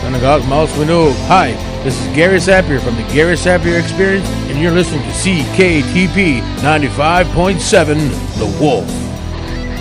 on the Cosmos Window. Hi, this is Gary Sapir from the Gary Sapir Experience, and you're listening to CKTP 95.7 The Wolf.